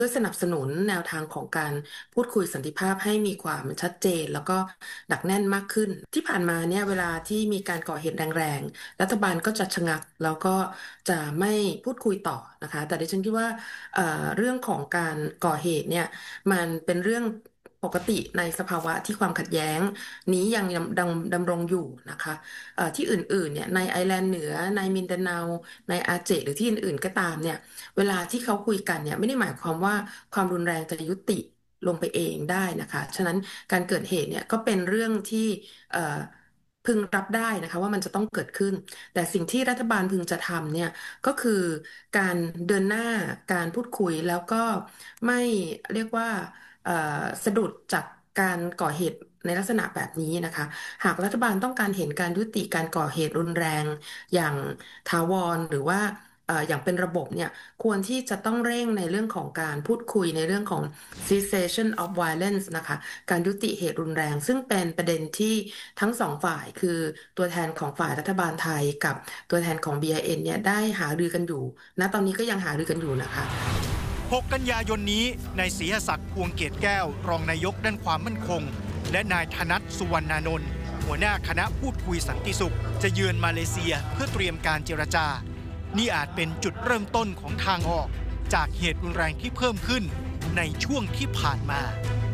พื่อสนับสนุนแนวทางของการพูดคุยสันติภาพให้มีความชัดเจนแล้วก็หนักแน่นมากขึ้นที่ผ่านมาเนี่ยเวลาที่มีการก่อเหตุแรงๆรัฐบาลก็จะชะงักแล้วก็จะไม่พูดคุยต่อนะคะแต่ดิฉันคิดว่าเรื่องของการก่อเหตุเนี่ยมันเป็นเรื่องปกติในสภาวะที่ความขัดแย้งนี้ยังดำรงอยู่นะคะที่อื่นๆเนี่ยในไอร์แลนด์เหนือในมินดาเนาในอาเจหรือที่อื่นๆก็ตามเนี่ย เวลาที่เขาคุยกันเนี่ยไม่ได้หมายความว่าความรุนแรงจะยุติลงไปเองได้นะคะฉะนั้นการเกิดเหตุเนี่ยก็เป็นเรื่องที่เอ่อพึงรับได้นะคะว่ามันจะต้องเกิดขึ้นแต่สิ่งที่รัฐบาลพึงจะทำเนี่ยก็คือการเดินหน้าการพูดคุยแล้วก็ไม่เรียกว่าสะดุดจากการก่อเหตุในลักษณะแบบนี้นะคะหากรัฐบาลต้องการเห็นการยุติการก่อเหตุรุนแรงอย่างถาวรหรือว่าอย่างเป็นระบบเนี่ยควรที่จะต้องเร่งในเรื่องของการพูดคุยในเรื่องของ cessation of violence นะคะการยุติเหตุรุนแรงซึ่งเป็นประเด็นที่ทั้งสองฝ่ายคือตัวแทนของฝ่ายรัฐบาลไทยกับตัวแทนของ BIN เนี่ยได้หารือกันอยู่ณตอนนี้ก็ยังหารือกันอยู่นะคะ 6 กันยายนนี้นายศรีหศักดิ์พวงเกตแก้วรองนายกด้านความมั่นคงและนายธนัทสุวรรณานนท์หัวหน้าคณะพูดคุยสันติสุขจะเยือนมาเลเซียเพื่อเตรียมการเจรจานี่อาจเป็นจุดเริ่มต้นของทางออกจากเหตุรุนแรงที่เพิ่มขึ้นในช่วงที่ผ่านมา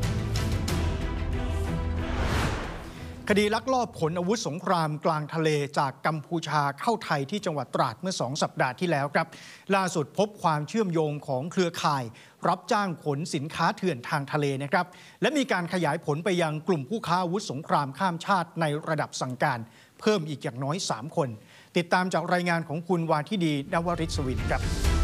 คดีลักลอบขนอาวุธสงครามกลางทะเลจากกัมพูชาเข้าไทยที่จังหวัดตราดเมื่อ2 สัปดาห์ที่แล้วครับล่าสุดพบความเชื่อมโยงของเครือข่ายรับจ้างขนสินค้าเถื่อนทางทะเลนะครับและมีการขยายผลไปยังกลุ่มผู้ค้าอาวุธสงครามข้ามชาติในระดับสั่งการเพิ่มอีกอย่างน้อย3 คนติดตามจากรายงานของคุณวาทิดีนวริศวินครับ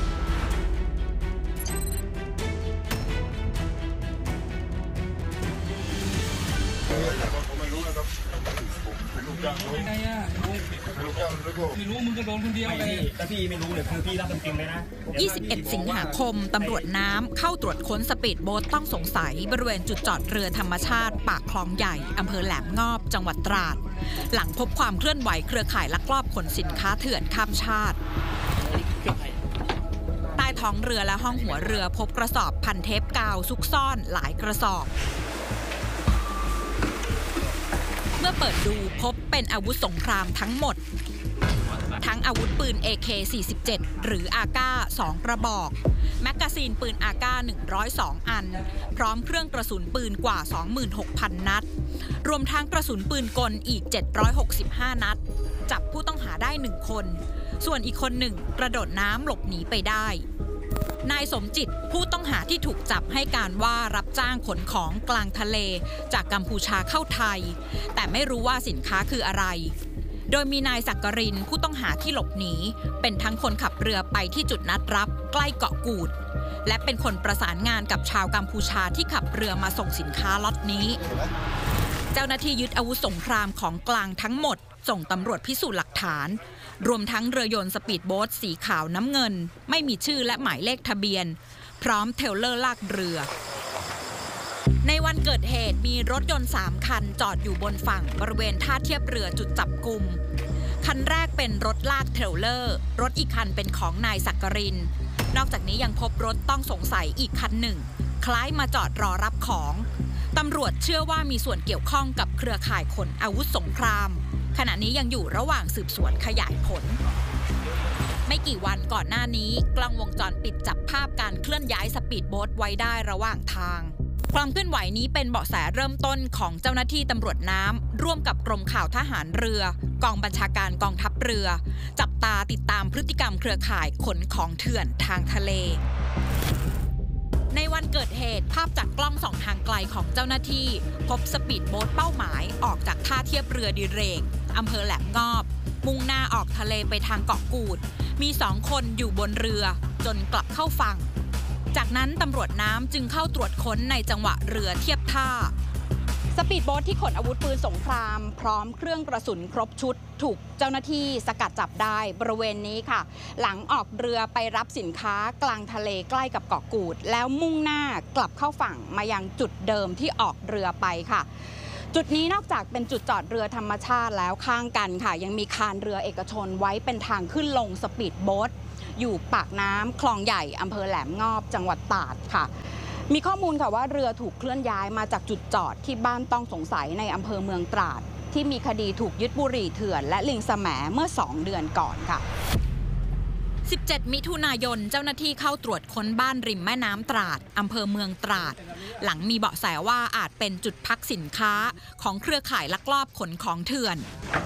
ไม่รู้มึงก็โดนคนเดียวเลยแต่พี่ไม่รู้เลยคือพี่รับจริงๆเลยนะ 21 สิงหาคมตำรวจน้ำเข้าตรวจค้นสปีดโบ๊ทต้องสงสัยบริเวณจุดจอดเรือธรรมชาติปากคลองใหญ่อำเภอแหลมงอบจังหวัดตราดหลังพบความเคลื่อนไหวเครือข่ายลักลอบขนสินค้าเถื่อนข้ามชาติใต้ท้องเรือและห้องหัวเรือพบกระสอบพันเทปกาวซุกซ่อนหลายกระสอบเมื่อเปิดดูพบเป็นอาวุธสงครามทั้งหมดทั้งอาวุธปืน AK-47 หรืออาก้า2 กระบอกแมกกาซีนปืนอาก้า102 อันพร้อมเครื่องกระสุนปืนกว่า 26,000 นัดรวมทั้งกระสุนปืนกลอีก765 นัดจับผู้ต้องหาได้1 คนส่วนอีกคนหนึ่งกระโดดน้ำหลบหนีไปได้นายสมจิตผู้ต้องหาที่ถูกจับให้การว่ารับจ้างขนของกลางทะเลจากกัมพูชาเข้าไทยแต่ไม่รู้ว่าสินค้าคืออะไรโดยมีนายสักกรินผู้ต้องหาที่หลบหนีเป็นทั้งคนขับเรือไปที่จุดนัดรับใกล้เกาะกูดและเป็นคนประสานงานกับชาวกัมพูชาที่ขับเรือมาส่งสินค้าล็อตนี้เจ้าหน้าที่ยึดอาวุธสงครามของกลางทั้งหมดส่งตำรวจพิสูจน์หลักฐานรวมทั้งเรือยนต์สปีดโบ๊ทสีขาวน้ำเงินไม่มีชื่อและหมายเลขทะเบียนพร้อมเทรลเลอร์ลากเรือในวันเกิดเหตุมีรถยนต์3 คันจอดอยู่บนฝั่งบริเวณท่าเทียบเรือจุดจับกุมคันแรกเป็นรถลากเทรลเลอร์รถอีกคันเป็นของนายสักกรินนอกจากนี้ยังพบรถต้องสงสัยอีกคันหนึ่งคล้ายมาจอดรอรับของตำรวจเชื่อว่ามีส่วนเกี่ยวข้องกับเครือข่ายขนอาวุธสงครามขณะนี้ยังอยู่ระหว่างสืบสวนขยายผลไม่กี่วันก่อนหน้านี้กล้องวงจรปิดจับภาพการเคลื่อนย้ายสปีดโบ๊ทไว้ได้ระหว่างทางความเคลื่อนไหวนี้เป็นเบาะแสเริ่มต้นของเจ้าหน้าที่ตำรวจน้ำร่วมกับกรมข่าวทหารเรือกองบัญชาการกองทัพเรือจับตาติดตามพฤติกรรมเครือข่ายขนของเถื่อนทางทะเลในวันเกิดเหตุภาพจากกล้องส่องทางไกลของเจ้าหน้าที่พบสปีดโบ๊ทเป้าหมายออกจากท่าเทียบเรือดิเรกอำเภอแหลมงอบมุ่งหน้าออกทะเลไปทางเกาะกูดมี2 คนอยู่บนเรือจนกลับเข้าฝั่งจากนั้นตำรวจน้ำจึงเข้าตรวจค้นในจังหวะเรือเทียบท่าสปีดโบ๊ทที่ขนอาวุธปืนสงครามพร้อมเครื่องกระสุนครบชุดถูกเจ้าหน้าที่สกัดจับได้บริเวณนี้ค่ะหลังออกเรือไปรับสินค้ากลางทะเลใกล้กับเกาะกูดแล้วมุ่งหน้ากลับเข้าฝั่งมายังจุดเดิมที่ออกเรือไปค่ะจุดนี้นอกจากเป็นจุดจอดเรือธรรมชาติแล้วข้างกันค่ะยังมีคานเรือเอกชนไว้เป็นทางขึ้นลงสปีดโบ๊ทอยู่ปากน้ำคลองใหญ่อำเภอแหลมงอบจังหวัดตราดค่ะมีข้อมูลค่ะว่าเรือถูกเคลื่อนย้ายมาจากจุดจอดที่บ้านต้องสงสัยในอำเภอเมืองตราดที่มีคดีถูกยึดบุหรี่เถื่อนและลิงแสมเมื่อ2 เดือนก่อนค่ะ 17 มิถุนายนเจ้าหน้าที่เข้าตรวจค้นบ้านริมแม่น้ำตราดอำเภอเมืองตราดหลังมีเบาะแสว่าอาจเป็นจุดพักสินค้าของเครือข่ายลักลอบขนของเถื่อน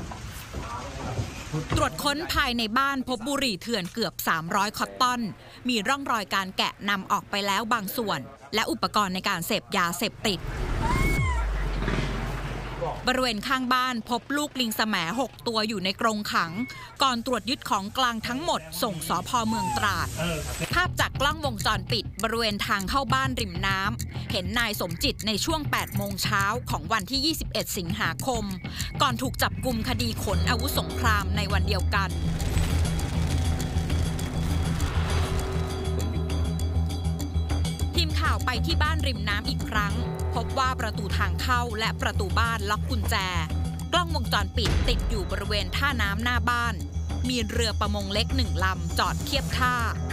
ตรวจค้นภายในบ้านพบบุหรี่เถื่อนเกือบ300 คอตตอนมีร่องรอยการแกะนำออกไปแล้วบางส่วนและอุปกรณ์ในการเสพยาเสพติดบริเวณข้างบ้านพบลูกลิงแสม6 ตัวอยู่ในกรงขังก่อนตรวจยึดของกลางทั้งหมดส่งสภ.เมืองตราดภาพจากกล้องวงจรปิดบริเวณทางเข้าบ้านริมน้ำเห็นนายสมจิตในช่วง 8 โมงเช้าของวันที่ 21 สิงหาคมก่อนถูกจับกุมคดีขนอาวุธสงครามในวันเดียวกันทีมข่าวไปที่บ้านริมน้ำอีกครั้งพบว่าประตูทางเข้าและประตูบ้านล็อกกุญแจกล้องวงจรปิดติดอยู่บริเวณท่าน้ำหน้าบ้านมีเรือประมงเล็ก1 ลำจอดเทียบท่า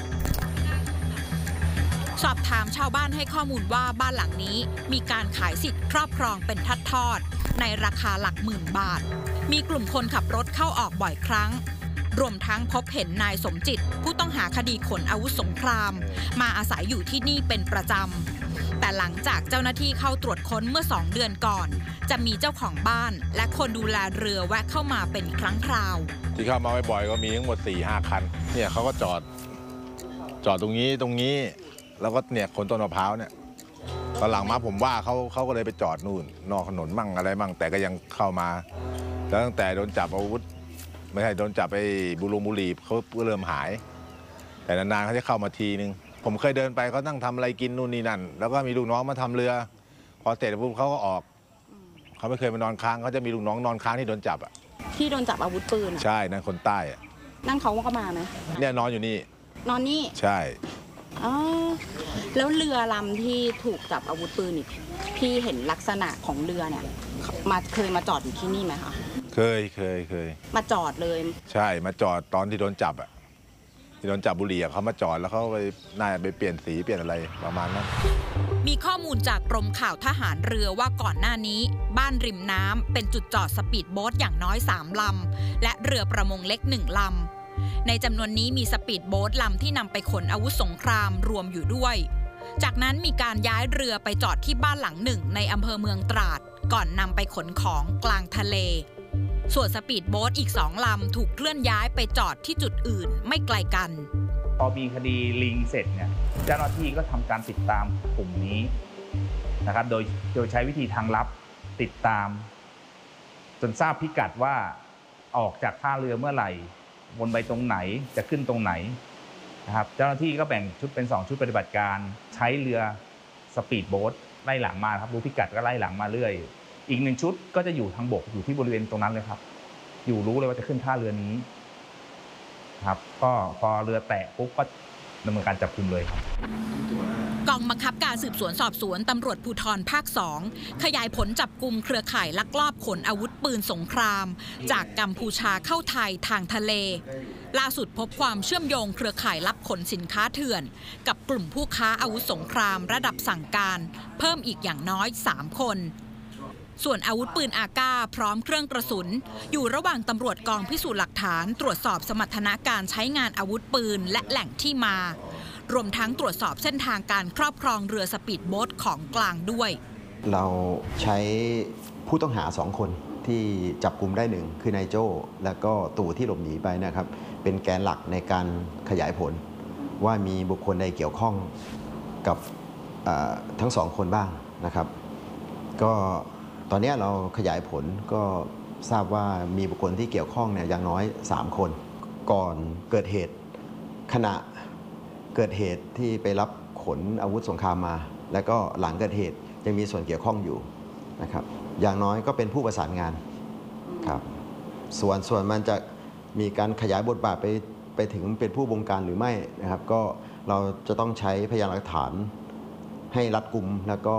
สอบถามชาวบ้านให้ข้อมูลว่าบ้านหลังนี้มีการขายสิทธิ์ครอบครองเป็นทอดๆในราคาหลักหมื่นบาทมีกลุ่มคนขับรถเข้าออกบ่อยครั้งรวมทั้งพบเห็นนายสมจิตผู้ต้องหาคดีขนอาวุธสงครามมาอาศัยอยู่ที่นี่เป็นประจำแต่หลังจากเจ้าหน้าที่เข้าตรวจค้นเมื่อ2 เดือนก่อนจะมีเจ้าของบ้านและคนดูแลเรือแวะเข้ามาเป็นครั้งคราวที่เข้ามาบ่อยๆก็มีทั้งหมด 4-5 คันเนี่ยเขาก็จอดตรงนี้แล้วก็เนี่ยคนต้นมะพร้าวเนี่ยตอนหลังมาผมว่าเขาก็เลยไปจอดนู่นนอกถนนมั่งอะไรมั่งแต่ก็ยังเข้ามาแล้วตั้งแต่โดนจับอาวุธไม่ใช่โดนจับไปบุหรี่เขาเริ่มหายแต่นานๆเขาจะเข้ามาทีนึงผมเคยเดินไปเขานั่งทำอะไรกินนู่นนี่นั่นแล้วก็มีลูกน้องมาทำเรือพอเสร็จปุ๊บเขาก็ออกเขาไม่เคยมานอนค้างเขาจะมีลูกน้องนอนค้างที่โดนจับอ่ะที่โดนจับอาวุธปืนใช่นั่นคนใต้อ่ะนั่นเขาก็มาไหมเนี่ยนอนอยู่นี่นอนนี่ใช่อ๋อแล้วเรือลำที่ถูกจับอาวุธปืนอีกพี่เห็นลักษณะของเรือเนี่ยเคยมาจอดอยู่ที่นี่ไหมคะเคยมาจอดเลยใช่มาจอดตอนที่โดนจับอ่ะที่โดนจับบุหรี่เขามาจอดแล้วเขาไปน่าจะไปเปลี่ยนสีเปลี่ยนอะไรประมาณนั้นมีข้อมูลจากกรมข่าวทหารเรือว่าก่อนหน้านี้บ้านริมน้ำเป็นจุดจอดสปีดโบ๊ทอย่างน้อย3 ลำและเรือประมงเล็ก1 ลำในจำนวนนี้มีสปีดโบ๊ทลำที่นำไปขนอาวุธสงครามรวมอยู่ด้วยจากนั้นมีการย้ายเรือไปจอดที่บ้านหลังหนึ่งในอำเภอเมืองตราดก่อนนำไปขนของกลางทะเลส่วนสปีดโบ๊ทอีก2 ลำถูกเคลื่อนย้ายไปจอดที่จุดอื่นไม่ไกลกันพอมีคดีลิงเสร็จเนี่ยเจ้าหน้าที่ก็ทำการติดตามกลุ่มนี้นะครับโดยใช้วิธีทางลับติดตามจนทราบพิกัดว่าออกจากท่าเรือเมื่อไหร่วนไปตรงไหนจะขึ้นตรงไหนนะครับเจ้าหน้าที่ก็แบ่งชุดเป็น2 ชุดปฏิบัติการใช้เรือสปีดโบ๊ทไล่หลังมาครับรู้พิกัดก็ไล่หลังมาเรื่อยอีก1 ชุดก็จะอยู่ทางบกอยู่ที่บริเวณตรงนั้นเลยครับอยู่รู้เลยว่าจะขึ้นท่าเรือนี้ครับก็พอเรือแตะปุ๊บก็ดำเนินการจับกุมเลยครับกองบังคับการสืบสวนสอบสวนตำรวจภูธรภาค 2ขยายผลจับกุมเครือข่ายลักลอบขนอาวุธปืนสงครามจากกัมพูชาเข้าไทยทางทะเลล่าสุดพบความเชื่อมโยงเครือข่ายลับขนสินค้าเถื่อนกับกลุ่มผู้ค้าอาวุธสงครามระดับสั่งการเพิ่มอีกอย่างน้อย3 คนส่วนอาวุธปืนอาก้าพร้อมเครื่องกระสุนอยู่ระหว่างตำรวจกองพิสูจน์หลักฐานตรวจสอบสมรรถนะการใช้งานอาวุธปืนและแหล่งที่มารวมทั้งตรวจสอบเส้นทางการครอบครองเรือสปีดโบ๊ทของกลางด้วยเราใช้ผู้ต้องหา2 คนที่จับกุมได้1คือนายโจ้และก็ตู่ที่หลบหนีไปนะครับเป็นแกนหลักในการขยายผลว่ามีบุคคลใดเกี่ยวข้องกับทั้ง2 คนบ้างนะครับก็ตอนนี้เราขยายผลก็ทราบว่ามีบุคคลที่เกี่ยวข้องเนี่ยอย่างน้อย3 คนก่อนเกิดเหตุขณะเกิดเหตุที่ไปรับขนอาวุธสงครามมาและก็หลังเกิดเหตุยังมีส่วนเกี่ยวข้องอยู่นะครับอย่างน้อยก็เป็นผู้ประสานงานครับส่วนมันจะมีการขยายบทบาทไปถึงเป็นผู้บงการหรือไม่นะครับก็เราจะต้องใช้พยานหลักฐานให้รัดกุมแล้วก็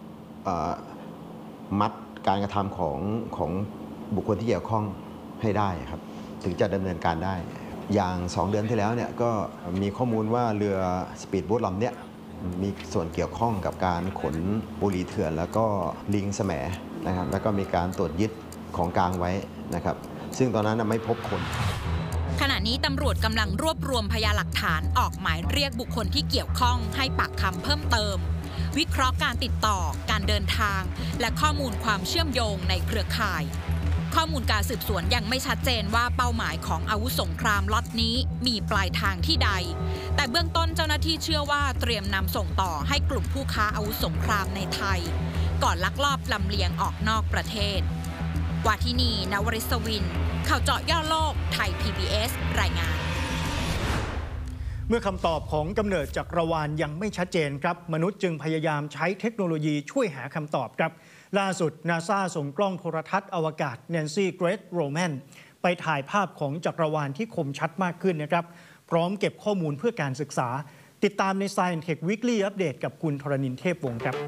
มัดการกระทำของบุคคลที่เกี่ยวข้องให้ได้ครับถึงจะดำเนินการได้อย่าง2 เดือนที่แล้วเนี่ยก็มีข้อมูลว่าเรือสปีดโบ๊ทลำเนี้ยมีส่วนเกี่ยวข้องกับการขนบุหรี่เถื่อนแล้วก็ลิงแสมนะครับแล้วก็มีการตรวจยึดของกลางไว้นะครับซึ่งตอนนั้นไม่พบคนขณะนี้ตำรวจกำลังรวบรวมพยานหลักฐานออกหมายเรียกบุคคลที่เกี่ยวข้องให้ปากคำเพิ่มเติมวิเคราะห์การติดต่อการเดินทางและข้อมูลความเชื่อมโยงในเครือข่ายข้อมูลการสืบสวนยังไม่ชัดเจนว่าเป้าหมายของอาวุธสงครามล็อตนี้มีปลายทางที่ใดแต่เบื้องต้นเจ้าหน้าที่เชื่อว่าเตรียมนำส่งต่อให้กลุ่มผู้ค้าอาวุธสงครามในไทยก่อนลักลอบลำเลียงออกนอกประเทศวาทินี นวริศวินข่าวเจาะย่อโลกไทย PBS รายงานเมื่อคำตอบของกำเนิดจักรวาลยังไม่ชัดเจนครับมนุษย์จึงพยายามใช้เทคโนโลยีช่วยหาคำตอบครับล่าสุด NASA ส่งกล้องโทรทัศน์อวกาศ Nancy Grace Roman ไปถ่ายภาพของจักรวาลที่คมชัดมากขึ้นนะครับพร้อมเก็บข้อมูลเพื่อการศึกษาติดตามใน Science Tech Weekly Update กับคุณธรณินทร์เทพวงศ์ครับ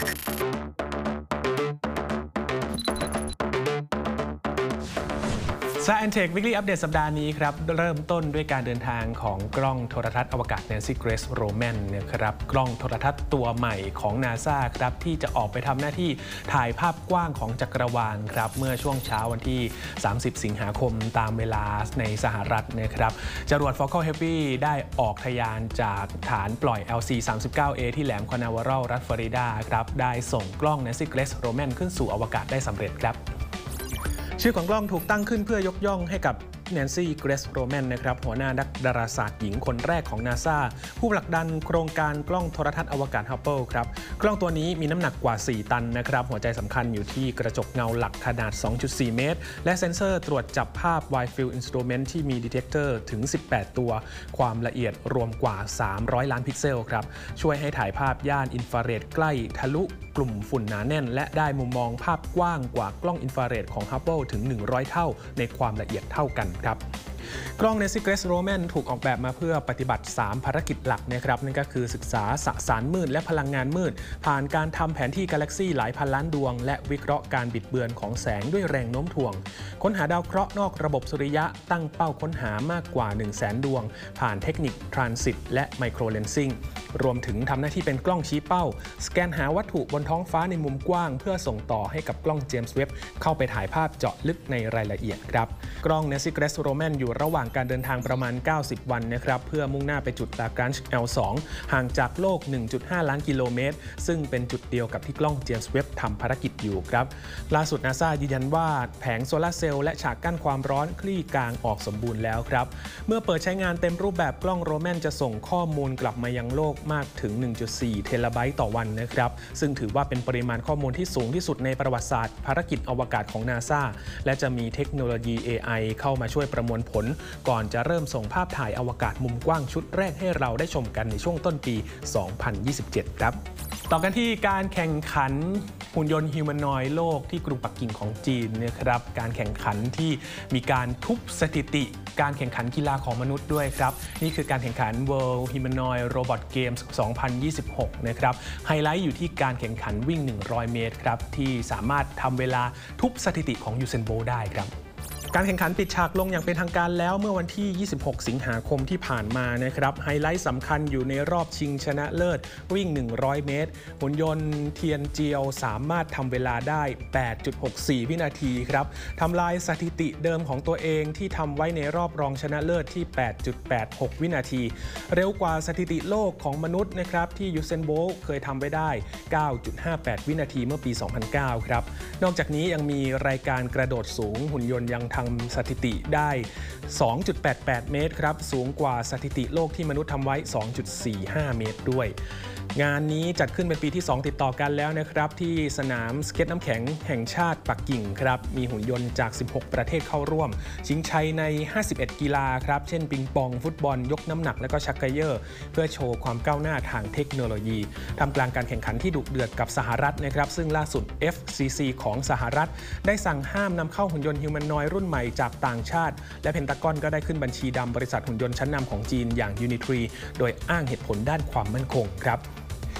Science Tech Weekly Update สัปดาห์นี้ครับเริ่มต้นด้วยการเดินทางของกล้องโทรทัศน์อวกาศ Nancy Grace Roman นะครับกล้องโทรทัศน์ตัวใหม่ของ NASA ครับที่จะออกไปทำหน้าที่ถ่ายภาพกว้างของจักรวาลครับเมื่อช่วงเช้าวันที่30 สิงหาคมตามเวลาในสหรัฐนะครับจรวด Falcon Heavy ได้ออกทะยานจากฐานปล่อย LC-39A ที่แหลมคานาวารัลรัฐฟลอริดาครับได้ส่งกล้อง Nancy Grace Roman ขึ้นสู่อวกาศได้สำเร็จครับชื่อของกล้องถูกตั้งขึ้นเพื่อยกย่องให้กับ Nancy Grace Roman นะครับหัวหน้านักดาราศาสตร์หญิงคนแรกของ NASA ผู้ผลักดันโครงการกล้องโทรทัศน์อวกาศ Hubble ครับกล้องตัวนี้มีน้ำหนักกว่า 4 ตันนะครับหัวใจสำคัญอยู่ที่กระจกเงาหลักขนาด 2.4 เมตรและเซ็นเซอร์ตรวจจับภาพ Wide Field Instrument ที่มีดีเทคเตอร์ถึง 18 ตัวความละเอียดรวมกว่า 300 ล้านพิกเซลครับช่วยให้ถ่ายภาพย่านอินฟราเรดใกล้ทะลุกลุ่มฝุ่นหนาแน่นและได้มุมมองภาพกว้างกว่ากล้องอินฟราเรดของ Hubble ถึง 100 เท่าในความละเอียดเท่ากันครับกล้อง Nancy Grace Roman ถูกออกแบบมาเพื่อปฏิบัติ 3 ภารกิจหลักนะครับนั่นก็คือศึกษาสสารมืดและพลังงานมืดผ่านการทำแผนที่กาแล็กซี่หลายพันล้านดวงและวิเคราะห์การบิดเบือนของแสงด้วยแรงโน้มถ่วงค้นหาดาวเคราะห์นอกระบบสุริยะตั้งเป้าค้นหามากกว่า 100,000 ดวงผ่านเทคนิคทรานสิตและไมโครเลนซิ่งรวมถึงทำหน้าที่เป็นกล้องชี้เป้าสแกนหาวัตถุบนท้องฟ้าในมุมกว้างเพื่อส่งต่อให้กับกล้องเจมส์เว็บเข้าไปถ่ายภาพเจาะลึกในรายละเอียดครับกล้อง Nancy Grace Roman อยู่ระหว่างการเดินทางประมาณ90 วันนะครับเพื่อมุ่งหน้าไปจุด Lagrange L2 ห่างจากโลก 1.5 ล้านกิโลเมตรซึ่งเป็นจุดเดียวกับที่กล้องเจมส์เว็บทำภารกิจอยู่ครับล่าสุด NASA ยืนยันว่าแผงโซลาร์เซลล์และฉากกั้นความร้อนคลี่กลางออกสมบูรณ์แล้วครับเมื่อเปิดใช้งานเต็มรูปแบบกล้อง Roman จะส่งข้อมูลกลับมายังโลกมากถึง 1.4 เทราไบต์ต่อวันนะครับซึ่งถือว่าเป็นปริมาณข้อมูลที่สูงที่สุดในประวัติศาสตร์ภารกิจอวกาศของ NASA และจะมีเทคโนโลยี AI เข้ามาช่วยประมวลผลก่อนจะเริ่มส่งภาพถ่ายอวกาศมุมกว้างชุดแรกให้เราได้ชมกันในช่วงต้นปี 2027 ครับต่อกันที่การแข่งขันหุ่นยนต์ฮิวแมนอยด์โลกที่กรุงปักกิ่งของจีนนะครับการแข่งขันที่มีการทุบสถิติการแข่งขันกีฬาของมนุษย์ด้วยครับนี่คือการแข่งขัน World Humanoid Robot Games 2026 นะครับไฮไลท์อยู่ที่การแข่งขันวิ่ง 100 เมตรครับที่สามารถทำเวลาทุบสถิติของยูเซนโบล์ได้ครับการแข่งขันปิดฉากลงอย่างเป็นทางการแล้วเมื่อวันที่ 26 สิงหาคมที่ผ่านมานะครับไฮไลท์สำคัญอยู่ในรอบชิงชนะเลิศวิ่ง 100 เมตรหุ่นยนต์เทียนเจียวสามารถทำเวลาได้ 8.64 วินาทีครับทำลายสถิติเดิมของตัวเองที่ทำไว้ในรอบรองชนะเลิศที่ 8.86 วินาทีเร็วกว่าสถิติโลกของมนุษย์นะครับที่ยูเซนโบล์เคยทำไว้ได้ 9.58 วินาทีเมื่อปี 2009 ครับนอกจากนี้ยังมีรายการกระโดดสูงหุ่นยนต์ยังทำสถิติได้ 2.88 เมตรครับสูงกว่าสถิติโลกที่มนุษย์ทำไว้ 2.45 เมตรด้วยงานนี้จัดขึ้นเป็นปีที่ 2 ติดต่อกันแล้วนะครับที่สนามสเก็ตน้ำแข็งแห่งชาติปักกิ่งครับมีหุ่นยนต์จาก 16 ประเทศเข้าร่วมชิงชัยใน 51 กีฬาครับเช่นปิงปองฟุตบอลยกน้ำหนักและก็ชักเกยอร์เพื่อโชว์ความก้าวหน้าทางเทคโนโลยีทำกลางการแข่งขันที่ดุเดือดกับสหรัฐนะครับซึ่งล่าสุด FCC ของสหรัฐได้สั่งห้ามนำเข้าหุ่นยนต์ฮิวแมนนอยด์รุ่นใหม่จากต่างชาติและเพนตากอนก็ได้ขึ้นบัญชีดำบริษัทหุ่นยนต์ชั้นนำของจีนอย่าง Unitree โดยอ้างเหตุผลด้านความมั่นคงครับ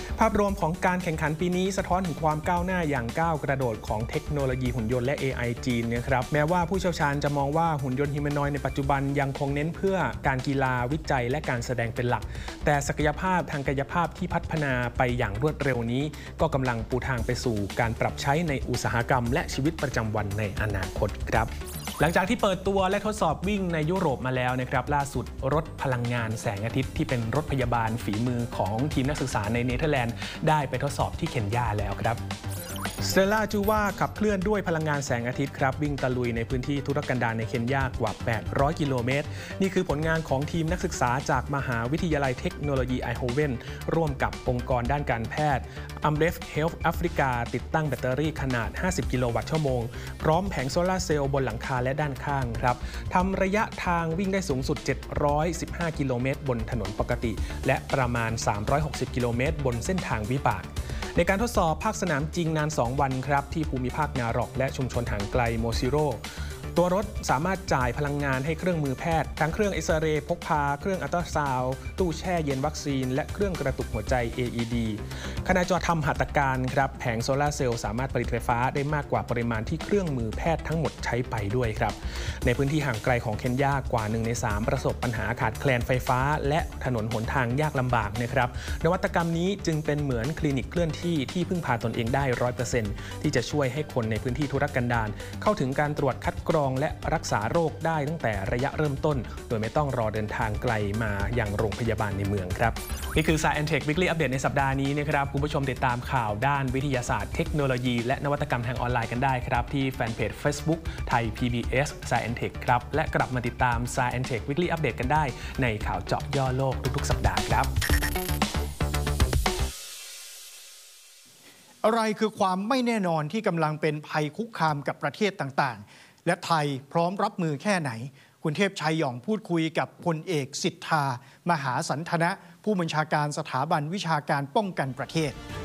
ภาพรวมของการแข่งขันปีนี้สะท้อนถึงความก้าวหน้าอย่างก้าวกระโดดของเทคโนโลยีหุ่นยนต์และ AI จีนนะครับแม้ว่าผู้เชี่ยวชาญจะมองว่าหุ่นยนต์ฮิวแมนอยด์ในปัจจุบันยังคงเน้นเพื่อการกีฬาวิจัยและการแสดงเป็นหลักแต่ศักยภาพทางกายภาพที่พัฒนาไปอย่างรวดเร็วนี้ก็กำลังปูทางไปสู่การปรับใช้ในอุตสาหกรรมและชีวิตประจำวันในอนาคตครับหลังจากที่เปิดตัวและทดสอบวิ่งในยุโรปมาแล้วนะครับล่าสุดรถพลังงานแสงอาทิตย์ที่เป็นรถพยาบาลฝีมือของทีมนักศึกษาในเนเธอร์แลนด์ได้ไปทดสอบที่เคนยาแล้วครับสเตลล่าจูว่าขับเคลื่อนด้วยพลังงานแสงอาทิตย์ครับวิ่งตะลุยในพื้นที่ทุรกันดารในเคนยากว่า800กิโลเมตรนี่คือผลงานของทีมนักศึกษาจากมหาวิทยาลัยเทคโนโลยีไอโฮเวนร่วมกับองค์กรด้านการแพทย์ Amref Health Africa ติดตั้งแบตเตอรี่ขนาด50กิโลวัตต์ชั่วโมงพร้อมแผงโซลาร์เซลล์บนหลังคาและด้านข้างครับทำระยะทางวิ่งได้สูงสุด715กิโลเมตรบนถนนปกติและประมาณ360กิโลเมตรบนเส้นทางวิบากในการทดสอบภาคสนามจริงนาน2วันครับที่ภูมิภาคนารอกและชุมชนห่างไกลโมซิโรตัวรถสามารถจ่ายพลังงานให้เครื่องมือแพทย์ทั้งเครื่องเอ็กซเรย์พกพาเครื่องอัลตราซาวด์ตู้แช่เย็นวัคซีนและเครื่องกระตุกหัวใจ AED ขณะจอทำหัตถการครับแผงโซลาร์เซลล์สามารถผลิตไฟฟ้าได้มากกว่าปริมาณที่เครื่องมือแพทย์ทั้งหมดใช้ไปด้วยครับในพื้นที่ห่างไกลของเคนยากว่า1ใน3ประสบปัญหาขาดแคลนไฟฟ้าและถนนหนทางยากลำบากนะครับนวัตกรรมนี้จึงเป็นเหมือนคลินิกเคลื่อนที่ที่พึ่งพาตนเองได้ 100% ที่จะช่วยให้คนในพื้นที่ทุรกันดารเข้าถึงการตรวจคัดกรองและรักษาโรคได้ตั้งแต่ระยะเริ่มต้นโดยไม่ต้องรอเดินทางไกลมายังโรงพยาบาลในเมืองครับนี่คือ Science Tech Weekly Update ในสัปดาห์นี้นะครับคุณผู้ชมติดตามข่าวด้านวิทยาศาสตร์เทคโนโลยีและนวัตกรรมทางออนไลน์กันได้ครับที่แฟนเพจ Facebook ไทย PBS Science Tech ครับและกลับมาติดตาม Science Tech Weekly Update กันได้ในข่าวเจาะย่อโลกทุกๆสัปดาห์ครับอะไรคือความไม่แน่นอนที่กำลังเป็นภัยคุกคามกับประเทศต่างๆและไทยพร้อมรับมือแค่ไหนคุณเทพชัยหย่องพูดคุยกับพลเอกสิทธามหาสันทนะผู้บัญชาการสถาบันวิชาการป้องกันประเทศ